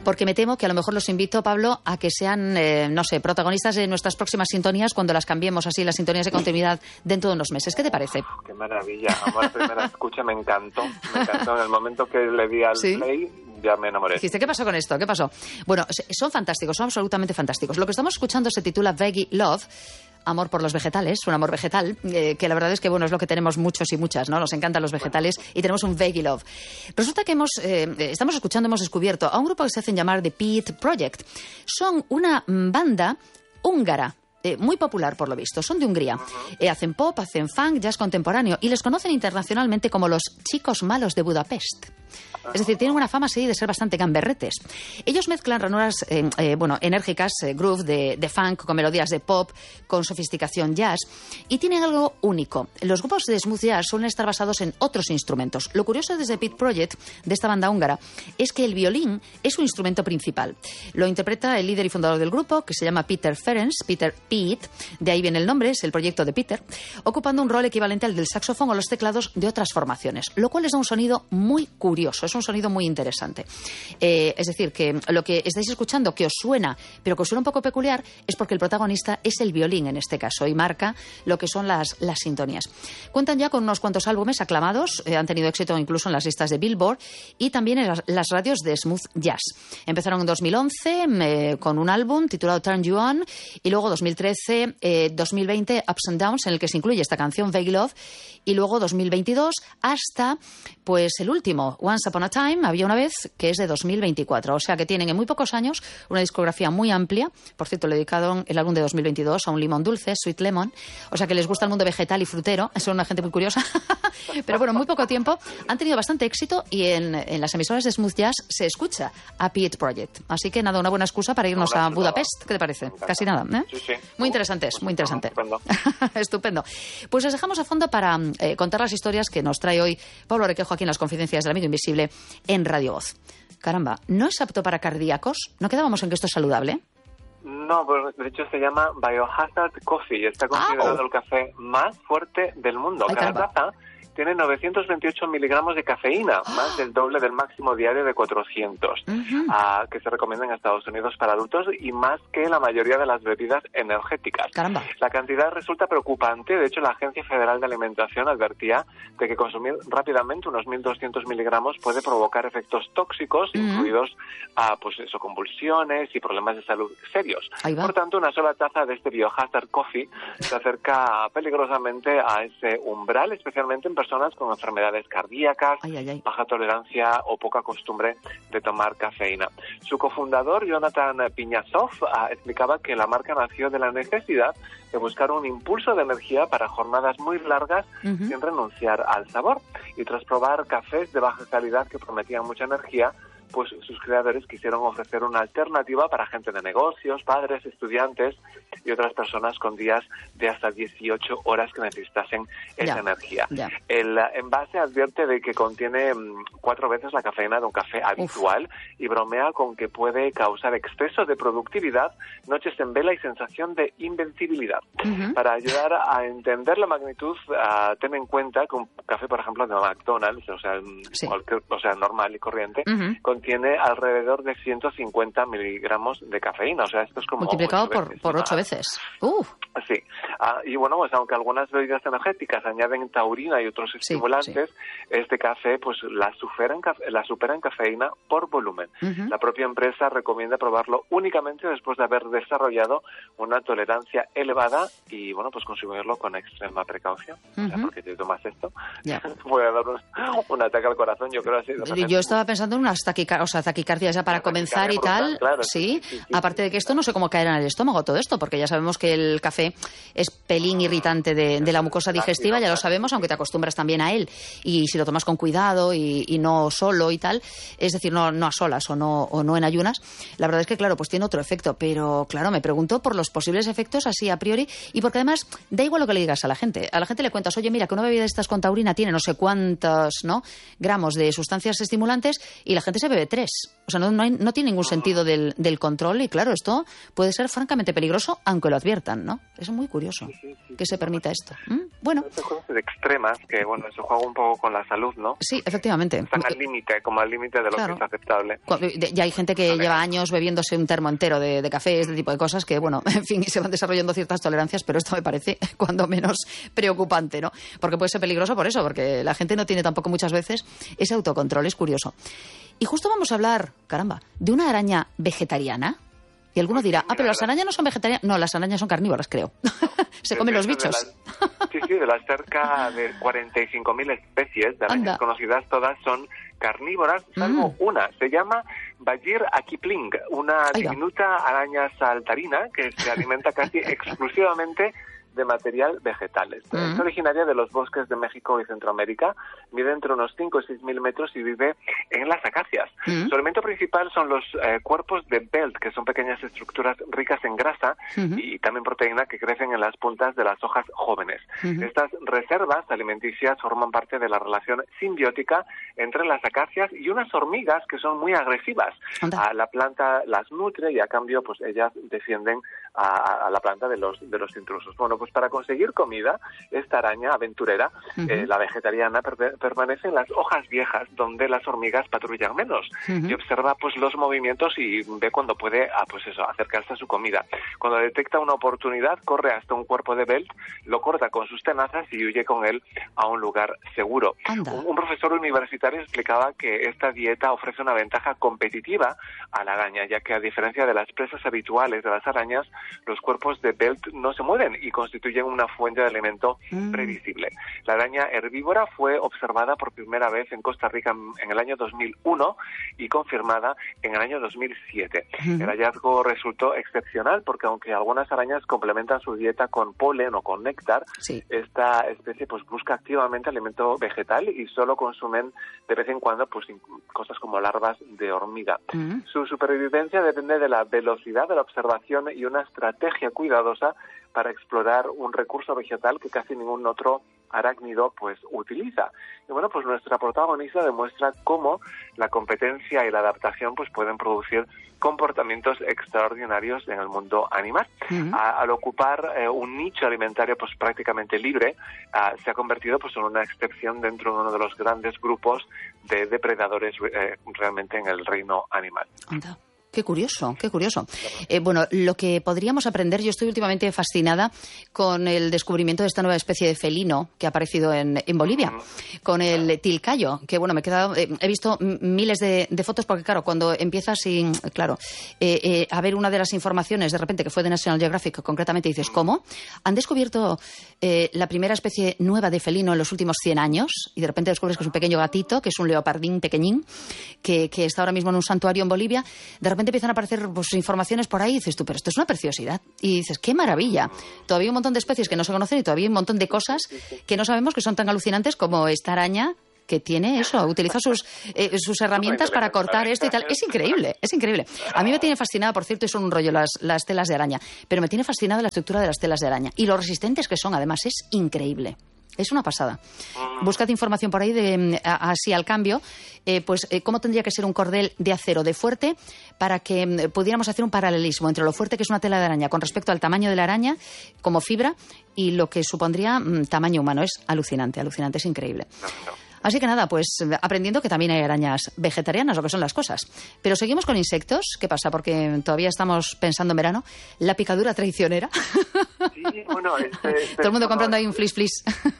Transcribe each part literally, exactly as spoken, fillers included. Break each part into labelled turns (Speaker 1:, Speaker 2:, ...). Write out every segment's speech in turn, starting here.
Speaker 1: porque me temo que a lo mejor los invito, Pablo, a que sean, eh, no sé, protagonistas de nuestras próximas sintonías cuando las cambiemos así, las sintonías de continuidad dentro de unos meses. ¿Qué te parece?
Speaker 2: Qué maravilla. Amor a primera escucha, me encantó. Me encantó. En el momento que le di al ¿Sí? play, ya me enamoré.
Speaker 1: Dijiste, ¿qué pasó con esto? ¿Qué pasó? Bueno, son fantásticos, son absolutamente fantásticos. Lo que estamos escuchando se titula Veggie Love. Amor por los vegetales, un amor vegetal, eh, que la verdad es que bueno es lo que tenemos muchos y muchas, ¿no? Nos encantan los vegetales y tenemos un Veggie Love. Resulta que hemos, eh, estamos escuchando, hemos descubierto a un grupo que se hacen llamar The Peat Project. Son una banda húngara. Eh, muy popular, por lo visto. Son de Hungría. Eh, hacen pop, hacen funk, jazz contemporáneo y les conocen internacionalmente como los chicos malos de Budapest. Es decir, tienen una fama así de ser bastante gamberretes. Ellos mezclan ranuras eh, eh, bueno, enérgicas, eh, groove de, de funk con melodías de pop, con sofisticación jazz y tienen algo único. Los grupos de smooth jazz suelen estar basados en otros instrumentos. Lo curioso desde Peat Project, de esta banda húngara, es que el violín es su instrumento principal. Lo interpreta el líder y fundador del grupo, que se llama Peter Ferenc, Peter Pete, de ahí viene el nombre, es el proyecto de Peter, ocupando un rol equivalente al del saxofón o los teclados de otras formaciones, lo cual les da un sonido muy curioso, es un sonido muy interesante. Eh, es decir, que lo que estáis escuchando que os suena, pero que os suena un poco peculiar, es porque el protagonista es el violín en este caso y marca lo que son las, las sintonías. Cuentan ya con unos cuantos álbumes aclamados, eh, han tenido éxito incluso en las listas de Billboard y también en las, las radios de smooth jazz. Empezaron en dos mil once eh, con un álbum titulado Turn You On y luego dos mil trece Eh, dos mil veinte Ups and Downs, en el que se incluye esta canción Veggie Love, y luego dos mil veintidós hasta pues el último Once Upon a Time, había una vez, que es de dos mil veinticuatro, o sea que tienen en muy pocos años una discografía muy amplia. Por cierto, le dedicaron el álbum de dos mil veintidós a un limón dulce, Sweet Lemon, o sea que les gusta el mundo vegetal y frutero, son una gente muy curiosa. Pero bueno, en muy poco tiempo han tenido bastante éxito y en, en las emisoras de smooth jazz se escucha a Peat Project, así que nada, una buena excusa para irnos a Budapest. ¿Qué te parece? Casi nada, ¿eh?
Speaker 2: Sí, sí.
Speaker 1: Muy interesante. Muy interesante.
Speaker 2: Estupendo.
Speaker 1: Estupendo. Pues les dejamos a fondo para eh, contar las historias que nos trae hoy Pablo Requejo aquí en las Confidencias del Amigo Invisible en Radio Voz. Caramba, ¿no es apto para cardíacos? ¿No quedábamos en que esto es saludable?
Speaker 2: No, pues de hecho se llama Biohazard Coffee y está considerado
Speaker 1: ah, oh.
Speaker 2: el café más fuerte del mundo.
Speaker 1: Ay,
Speaker 2: Cada
Speaker 1: caramba.
Speaker 2: taza tiene novecientos veintiocho miligramos de cafeína,
Speaker 1: ¡Oh!
Speaker 2: más del doble del máximo diario de cuatrocientos, uh-huh. uh, que se recomiendan en Estados Unidos para adultos y más que la mayoría de las bebidas energéticas.
Speaker 1: Caramba.
Speaker 2: La cantidad resulta preocupante. De hecho, la Agencia Federal de Alimentación advertía de que consumir rápidamente unos mil doscientos miligramos puede provocar efectos tóxicos, uh-huh. incluidos uh, pues eso, convulsiones y problemas de salud serios. Por tanto, una sola taza de este Biohazard Coffee se acerca peligrosamente a ese umbral, especialmente en personas con enfermedades cardíacas,
Speaker 1: ay, ay, ay.
Speaker 2: baja tolerancia o poca costumbre de tomar cafeína. Su cofundador, Jonathan Piñasov, uh, explicaba que la marca nació de la necesidad de buscar un impulso de energía para jornadas muy largas uh-huh. sin renunciar al sabor. Y tras probar cafés de baja calidad que prometían mucha energía, pues sus creadores quisieron ofrecer una alternativa para gente de negocios, padres, estudiantes y otras personas con días de hasta dieciocho horas que necesitasen esa
Speaker 1: ya,
Speaker 2: energía.
Speaker 1: Ya.
Speaker 2: El envase advierte de que contiene um, cuatro veces la cafeína de un café habitual. Uf. Y bromea con que puede causar exceso de productividad, noches en vela y sensación de invencibilidad. Uh-huh. Para ayudar a entender la magnitud, uh, ten en cuenta que un café, por ejemplo, de McDonald's, o sea, sí. cualquier, o sea normal y corriente, uh-huh. contiene alrededor de ciento cincuenta miligramos de cafeína. O sea, esto es como
Speaker 1: multiplicado
Speaker 2: ocho
Speaker 1: por,
Speaker 2: veces,
Speaker 1: por ocho
Speaker 2: ¿no?
Speaker 1: veces. Uh.
Speaker 2: Sí. Ah, y bueno, pues aunque algunas bebidas energéticas añaden taurina y otros estimulantes, sí, sí. este café pues la supera en, cafe, la supera en cafeína por volumen. Uh-huh. La propia empresa recomienda probarlo únicamente después de haber desarrollado una tolerancia elevada y, bueno, pues consumirlo con extrema precaución. Uh-huh. O sea, porque si tomas esto, yeah. puede dar un, un ataque al corazón, yo creo así.
Speaker 1: Yo estaba pensando en unas taquicar- o sea, taquicardias ya para comenzar y
Speaker 2: brutal,
Speaker 1: tal.
Speaker 2: Claro,
Speaker 1: sí.
Speaker 2: Sí, sí, sí.
Speaker 1: Aparte de que esto no sé cómo caerá en el estómago todo esto, porque ya sabemos que el café es pelín irritante de, de la mucosa digestiva, ya lo sabemos, aunque te acostumbras también a él. Y si lo tomas con cuidado y, y no solo y tal, es decir, no, no a solas o no, o no en ayunas, la verdad es que, claro, pues tiene otro efecto. Pero, claro, me pregunto por los posibles efectos así a priori y porque además da igual lo que le digas a la gente. A la gente le cuentas, oye, mira, que una bebida de estas con taurina tiene no sé cuántos, ¿no?, gramos de sustancias estimulantes y la gente se bebe tres. O sea, no, no, hay, no tiene ningún sentido del, del control y, claro, esto puede ser francamente peligroso, aunque lo adviertan, ¿no? Es muy curioso sí, sí, sí, que se permita esto. ¿Mm? Bueno.
Speaker 2: Son cosas extremas que, bueno, eso juega un poco con la salud, ¿no?
Speaker 1: Sí, efectivamente.
Speaker 2: Están al límite, como al límite de lo
Speaker 1: claro.
Speaker 2: que es aceptable.
Speaker 1: Ya hay gente que lleva años bebiéndose un termo entero de, de café, este tipo de cosas que, bueno, en fin, se van desarrollando ciertas tolerancias, pero esto me parece cuando menos preocupante, ¿no? Porque puede ser peligroso por eso, porque la gente no tiene tampoco muchas veces ese autocontrol, es curioso. Y justo vamos a hablar, caramba, de una araña vegetariana. Y alguno dirá, ah, pero las arañas no son vegetarianas. No, las arañas son carnívoras, creo. Se comen los bichos.
Speaker 2: Las, sí, sí, de las cerca de cuarenta y cinco mil especies de arañas Anda. conocidas, todas son carnívoras, salvo mm. una. Se llama Bajir akipling, una diminuta araña saltarina que se alimenta casi exclusivamente de material vegetales. Mm. Es originaria de los bosques de México y Centroamérica, mide entre unos cinco y seis mil metros y vive en las acacias. Mm. Su alimento principal son los eh, cuerpos de Belt, que son pequeñas estructuras ricas en grasa mm-hmm. y también proteína que crecen en las puntas de las hojas jóvenes. Mm-hmm. Estas reservas alimenticias forman parte de la relación simbiótica entre las acacias y unas hormigas que son muy agresivas. A la planta las nutre y a cambio pues ellas defienden a, a la planta de los, de los intrusos. Bueno, pues para conseguir comida, esta araña aventurera, uh-huh. eh, la vegetariana, per- permanece en las hojas viejas, donde las hormigas patrullan menos, uh-huh. y observa pues los movimientos y ve cuando puede ah, pues eso, acercarse a su comida. Cuando detecta una oportunidad, corre hasta un cuerpo de Belt, lo corta con sus tenazas y huye con él a un lugar seguro. Un, un profesor universitario explicaba que esta dieta ofrece una ventaja competitiva a la araña, ya que a diferencia de las presas habituales de las arañas, los cuerpos de Belt no se mueven y constituyen una fuente de alimento mm. previsible. La araña herbívora fue observada por primera vez en Costa Rica en el año dos mil uno y confirmada en el año dos mil siete. Mm. El hallazgo resultó excepcional porque aunque algunas arañas complementan su dieta con polen o con néctar, sí. esta especie pues busca activamente alimento vegetal y solo consumen de vez en cuando pues cosas como larvas de hormiga. Mm. Su supervivencia depende de la velocidad de la observación y una estrategia cuidadosa para explorar un recurso vegetal que casi ningún otro arácnido pues utiliza. Y bueno, pues nuestra protagonista demuestra cómo la competencia y la adaptación pues pueden producir comportamientos extraordinarios en el mundo animal. Uh-huh. A, al ocupar eh, un nicho alimentario pues prácticamente libre, uh, se ha convertido pues en una excepción dentro de uno de los grandes grupos de depredadores eh, realmente en el reino animal.
Speaker 1: Anda. Qué curioso, qué curioso. Eh, bueno, lo que podríamos aprender, yo estoy últimamente fascinada con el descubrimiento de esta nueva especie de felino que ha aparecido en, en Bolivia, con el tilcayo, que bueno, me he quedado, eh, he visto miles de, de fotos porque claro, cuando empiezas y, claro, eh, eh, a ver una de las informaciones de repente que fue de National Geographic, concretamente dices, ¿cómo? Han descubierto eh, la primera especie nueva de felino en los últimos cien años y de repente descubres que es un pequeño gatito, que es un leopardín pequeñín, que, que está ahora mismo en un santuario en Bolivia. De repente empiezan a aparecer pues, informaciones por ahí y dices tú, pero esto es una preciosidad. Y dices, qué maravilla. Todavía hay un montón de especies que no se conocen y todavía hay un montón de cosas que no sabemos que son tan alucinantes como esta araña que tiene eso, utiliza sus, eh, sus herramientas para cortar esto y tal. Es increíble, es increíble. A mí me tiene fascinada, por cierto, y son un rollo las, las telas de araña, pero me tiene fascinada la estructura de las telas de araña. Y lo resistentes que son, además, es increíble. Es una pasada. Búscate información por ahí de así al cambio, eh, pues eh, cómo tendría que ser un cordel de acero de fuerte para que eh, pudiéramos hacer un paralelismo entre lo fuerte que es una tela de araña con respecto al tamaño de la araña como fibra y lo que supondría mm, tamaño humano. Es alucinante, alucinante, es increíble. Así que nada, pues aprendiendo que también hay arañas vegetarianas, lo que son las cosas. Pero seguimos con insectos. ¿Qué pasa? Porque todavía estamos pensando en verano. La picadura traicionera.
Speaker 2: Sí, bueno, este, este
Speaker 1: todo el mundo comprando ahí un flis flis.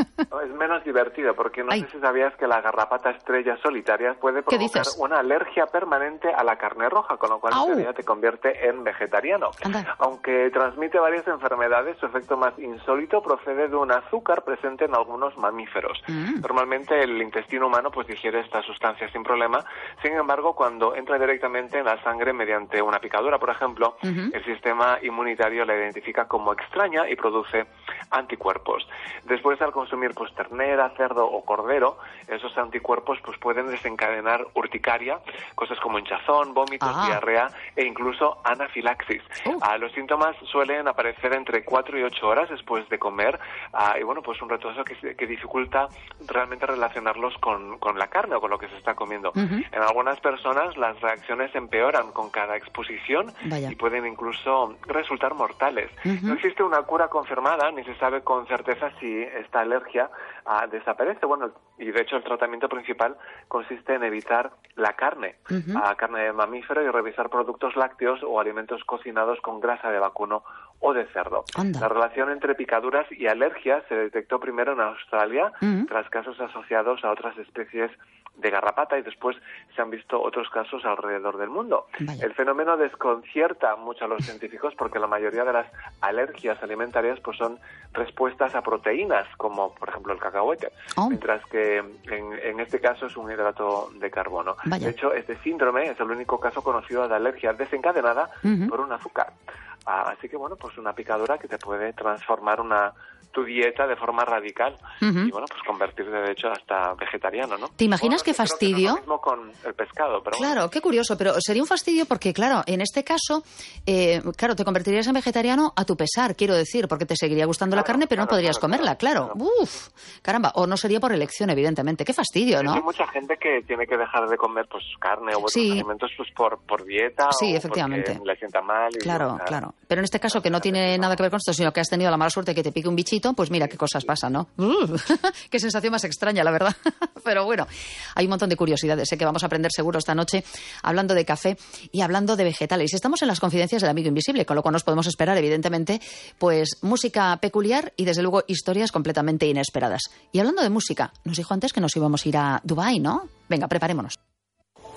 Speaker 2: Es menos divertido porque no Ay. sé si sabías que la garrapata estrella solitaria puede provocar una alergia permanente a la carne roja, con lo cual en teoría te convierte en vegetariano. Anda. Aunque transmite varias enfermedades, su efecto más insólito procede de un azúcar presente en algunos mamíferos. Mm. Normalmente el intestino humano pues digiere esta sustancia sin problema. Sin embargo, cuando entra directamente en la sangre mediante una picadura, por ejemplo, uh-huh. el sistema inmunitario la identifica como extraña y produce anticuerpos. Después, al consumir pues ternera, cerdo o cordero, esos anticuerpos pues pueden desencadenar urticaria, cosas como hinchazón, vómitos, ah. diarrea e incluso anafilaxis. Uh. Ah, los síntomas suelen aparecer entre cuatro y ocho horas después de comer ah, y bueno, pues un retraso que, que dificulta realmente relacionar relacionarlos con, con la carne o con lo que se está comiendo.
Speaker 1: Uh-huh.
Speaker 2: En algunas personas las reacciones empeoran con cada exposición
Speaker 1: Vaya.
Speaker 2: y pueden incluso resultar mortales.
Speaker 1: Uh-huh.
Speaker 2: No existe una cura confirmada, ni se sabe con certeza si esta alergia uh, desaparece. Bueno, y de hecho el tratamiento principal consiste en evitar la carne,
Speaker 1: uh-huh.
Speaker 2: uh, carne de mamífero, y revisar productos lácteos o alimentos cocinados con grasa de vacuno o de cerdo.
Speaker 1: Anda.
Speaker 2: La relación entre picaduras y alergias se detectó primero en Australia,
Speaker 1: uh-huh.
Speaker 2: tras casos asociados a otras especies de garrapata, y después se han visto otros casos alrededor del mundo.
Speaker 1: Vaya.
Speaker 2: El fenómeno desconcierta mucho a los científicos porque la mayoría de las alergias alimentarias pues son respuestas a proteínas, como por ejemplo el cacahuete,
Speaker 1: oh.
Speaker 2: mientras que en, en este caso es un hidrato de carbono.
Speaker 1: Vaya.
Speaker 2: De hecho, este síndrome es el único caso conocido de alergia desencadenada
Speaker 1: uh-huh.
Speaker 2: por un azúcar. Ah, así que bueno, pues una picadura que te puede transformar una tu dieta de forma radical
Speaker 1: uh-huh.
Speaker 2: y bueno, pues convertirte de hecho hasta vegetariano, ¿no?
Speaker 1: ¿Te imaginas
Speaker 2: bueno,
Speaker 1: qué fastidio?
Speaker 2: Creo que no es lo mismo con el pescado, pero
Speaker 1: claro,
Speaker 2: bueno.
Speaker 1: Qué curioso, pero sería un fastidio porque, claro, en este caso, eh, claro, te convertirías en vegetariano a tu pesar, quiero decir, porque te seguiría gustando
Speaker 2: claro,
Speaker 1: la carne, pero
Speaker 2: claro,
Speaker 1: no podrías
Speaker 2: claro,
Speaker 1: comerla, claro.
Speaker 2: claro.
Speaker 1: Uf, caramba, o no sería por elección, evidentemente. Qué fastidio, ¿no?
Speaker 2: Hay mucha gente que tiene que dejar de comer pues carne o otros
Speaker 1: sí.
Speaker 2: alimentos pues por, por dieta
Speaker 1: sí,
Speaker 2: o
Speaker 1: efectivamente.
Speaker 2: porque le sienta mal. Y
Speaker 1: claro,
Speaker 2: claro,
Speaker 1: claro. Pero en este caso, que no tiene nada que ver con esto, sino que has tenido la mala suerte de que te pique un bichito, pues mira qué cosas pasan, ¿no? Uh, qué sensación más extraña, la verdad. Pero bueno, hay un montón de curiosidades, sé que vamos a aprender seguro esta noche hablando de café y hablando de vegetales. Estamos en las confidencias del amigo invisible, con lo cual nos podemos esperar, evidentemente, pues música peculiar y desde luego historias completamente inesperadas. Y hablando de música, nos dijo antes que nos íbamos a ir a Dubái, ¿no? Venga, preparémonos.